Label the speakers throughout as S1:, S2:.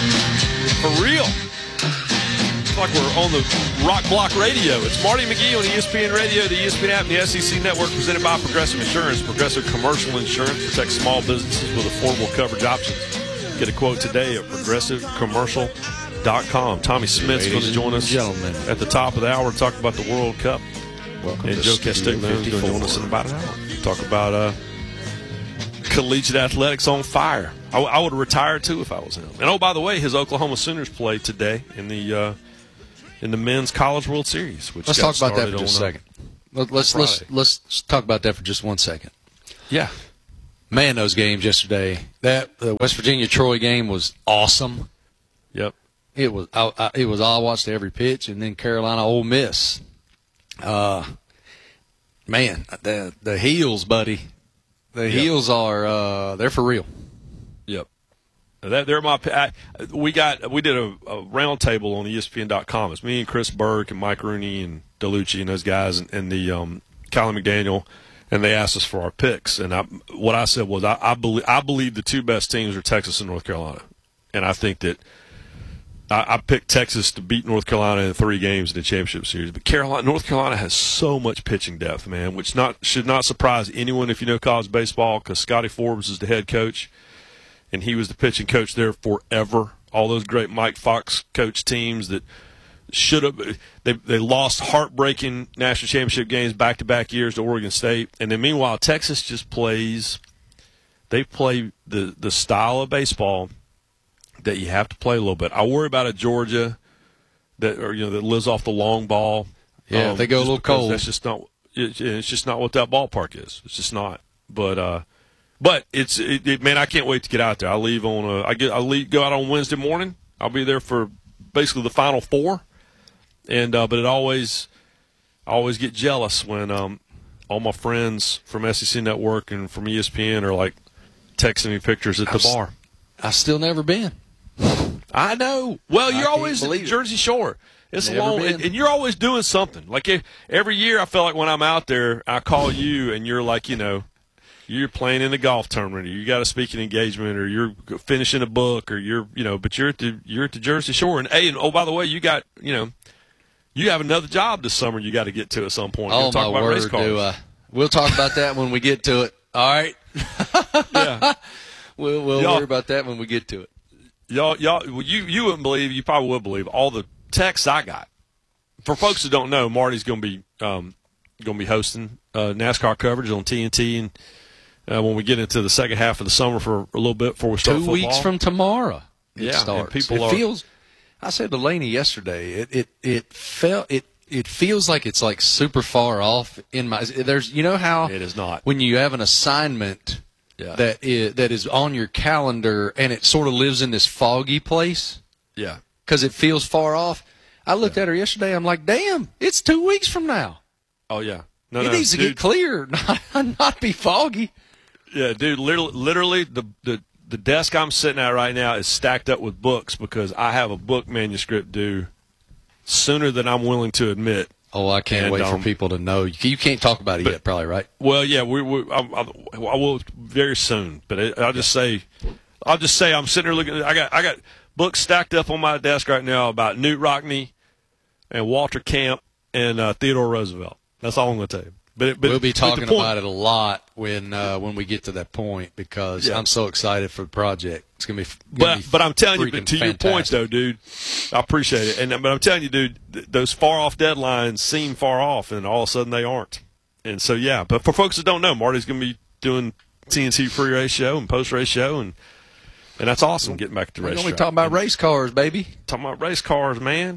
S1: For real. It's like we're on the Rock Block Radio. It's Marty McGee on ESPN Radio, the ESPN app, and the SEC Network, presented by Progressive Insurance. Progressive Commercial Insurance protects small businesses with affordable coverage options. Get a quote today at progressivecommercial.com. Tommy Smith's going to join us at the top of the hour to talk about the World Cup.
S2: Welcome
S1: and
S2: to
S1: Joe Castigno is going to join us in about an hour. Talk about collegiate athletics on fire. I would have retired too if I was him. And oh, by the way, his Oklahoma Sooners play today in the men's College World Series. Which
S2: let's talk about that for just a second. Let's talk about that for just 1 second.
S1: Yeah,
S2: man, those games yesterday. That West Virginia Troy game was awesome.
S1: Yep,
S2: it was. I watched every pitch, and then Carolina Ole Miss. Man, the Heels, buddy. The Heels are they're for real.
S1: Yep. They're my. We did a round table on ESPN.com. It's me and Chris Burke and Mike Rooney and DeLucci and those guys and the Colin McDaniel, and they asked us for our picks. And what I said was I believe the two best teams are Texas and North Carolina, and I think that I picked Texas to beat North Carolina in 3 games in the championship series. But North Carolina has so much pitching depth, man, which should not surprise anyone if you know college baseball, because Scotty Forbes is the head coach, and he was the pitching coach there forever. All those great Mike Fox coach teams that should have they lost heartbreaking national championship games back-to-back years to Oregon State. And then meanwhile, Texas just plays – they play the style of baseball – that you have to play a little bit. I worry about a Georgia that lives off the long ball.
S2: Yeah, if they go a little cold.
S1: That's just not. It's just not what that ballpark is. It's just not. But man, I can't wait to get out there. I leave on go out on Wednesday morning. I'll be there for basically the Final Four, and but I always get jealous when all my friends from SEC Network and from ESPN are like texting me pictures at the bar.
S2: I've still never been.
S1: I know. Well, you're always at Jersey Shore. It's long, and you're always doing something. Like every year, I feel like when I'm out there, I call you, and you're like, you're playing in a golf tournament, or you got a speaking engagement, or you're finishing a book, or but you're at the Jersey Shore. And oh, by the way, you got, you have another job this summer you got to get to at some point.
S2: Oh, my word, we'll talk about that when we get to it. All right.
S1: Yeah.
S2: We'll worry about that when we get to it.
S1: Y'all, you wouldn't believe, you probably would believe, all the texts I got. For folks who don't know, Marty's going to be hosting NASCAR coverage on TNT, and when we get into the second half of the summer for a little bit before we start
S2: 2 weeks from tomorrow. It starts. I said to Laney yesterday, it feels like it's like super far off in my. There's how
S1: it is not
S2: when you have an assignment. Yeah. That is on your calendar, and it sort of lives in this foggy place.
S1: Yeah.
S2: Because it feels far off. I looked at her yesterday. I'm like, damn, it's 2 weeks from now.
S1: Oh, yeah.
S2: It needs to get clear, not be foggy.
S1: Yeah, dude, literally the desk I'm sitting at right now is stacked up with books because I have a book manuscript due sooner than I'm willing to admit.
S2: Oh, I can't wait for people to know. You can't talk about it yet, probably, right?
S1: Well, yeah, I will very soon. But I'll just say I'm sitting there looking. I got books stacked up on my desk right now about Newt Rockne and Walter Camp and Theodore Roosevelt. That's all I'm going to tell you. But
S2: we'll be talking about it a lot when we get to that point because I'm so excited for the project. It's going to be
S1: but I'm telling you, to
S2: fantastic.
S1: Your points though, dude, I appreciate it. But I'm telling you, dude, those far off deadlines seem far off, and all of a sudden they aren't. And so but for folks that don't know, Marty's going to be doing TNT pre-race show and post-race show, and that's awesome. Getting back to the race.
S2: We're talking about race cars, baby.
S1: Talking about race cars, man.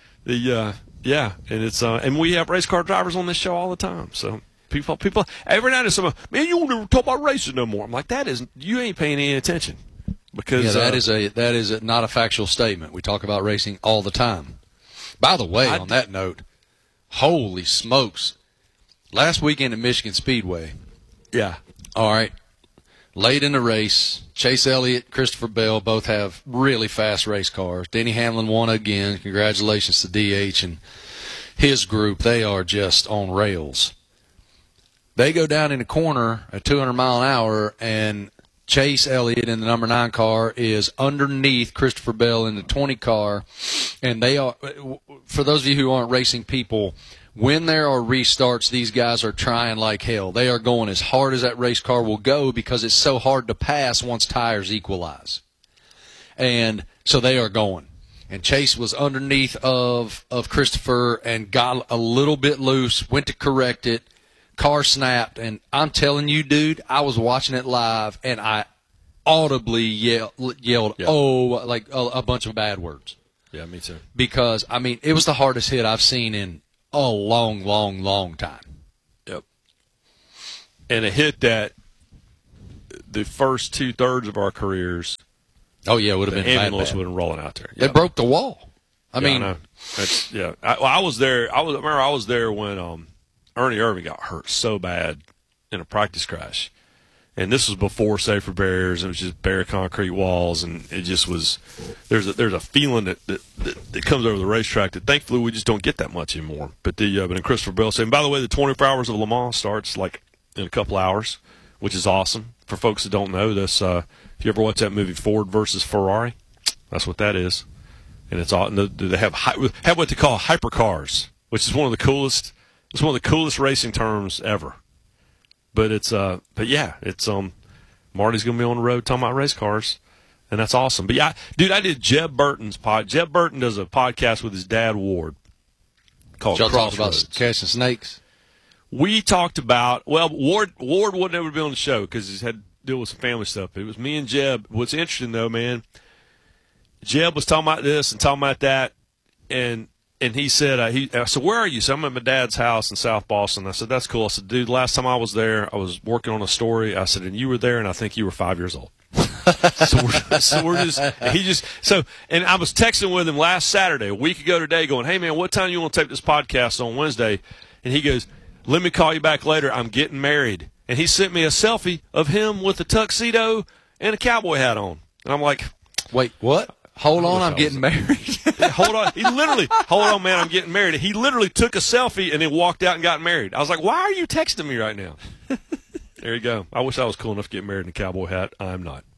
S1: Yeah, and it's and we have race car drivers on this show all the time. So people every night is someone, man, you won't ever talk about racing no more. I'm like, you ain't paying any attention because
S2: that is not a factual statement. We talk about racing all the time. By the way, on that note, holy smokes, last weekend at Michigan Speedway.
S1: Yeah.
S2: All right. Late in the race, Chase Elliott, Christopher Bell both have really fast race cars. Denny Hamlin won again. Congratulations to DH and his group. They are just on rails. They go down in the corner at 200 mile an hour, and Chase Elliott in the number 9 car is underneath Christopher Bell in the 20 car, and they are, for those of you who aren't racing people, when there are restarts, these guys are trying like hell. They are going as hard as that race car will go because it's so hard to pass once tires equalize. And so they are going. And Chase was underneath of Christopher and got a little bit loose, went to correct it. Car snapped, and I'm telling you, dude, I was watching it live, and I audibly yelled oh, like a bunch of bad words.
S1: Yeah, me too.
S2: Because, I mean, it was the hardest hit I've seen in a long, long, long time.
S1: Yep. And a hit that the first 2/3 of our careers,
S2: oh, yeah, it would have been bad.
S1: Ambulance would have been rolling out there.
S2: They broke the wall. I mean,
S1: I know. I was there. I was there when Ernie Irving got hurt so bad in a practice crash. And this was before safer barriers. It was just bare concrete walls, and it just was. There's a feeling that comes over the racetrack that thankfully we just don't get that much anymore. But but in Christopher Bell saying, by the way, the 24 hours of Le Mans starts like in a couple hours, which is awesome for folks that don't know this. If you ever watch that movie Ford versus Ferrari, that's what that is, and it's all. They have what they call hypercars, which is one of the coolest. It's one of the coolest racing terms ever. But it's Marty's gonna be on the road talking about race cars, and that's awesome. But yeah, dude, I did Jeb Burton's pod. Jeb Burton does a podcast with his dad Ward called Crossroads.
S2: About catching snakes.
S1: We talked about Ward wouldn't ever be on the show because he's had to deal with some family stuff. But it was me and Jeb. What's interesting though, man, Jeb was talking about this and talking about that, and he said, I said, where are you? So I'm at my dad's house in South Boston. I said, that's cool. I said, dude, last time I was there, I was working on a story. I said, and you were there, and I think you were 5 years old. And I was texting with him last Saturday, a week ago today, going, hey, man, what time you want to take this podcast on Wednesday? And he goes, let me call you back later. I'm getting married. And he sent me a selfie of him with a tuxedo and a cowboy hat on. And I'm like,
S2: wait, what? Hold on, I'm getting married.
S1: Hold on. Hold on, man, I'm getting married. He literally took a selfie and then walked out and got married. I was like, why are you texting me right now? There you go. I wish I was cool enough to get married in a cowboy hat. I'm not.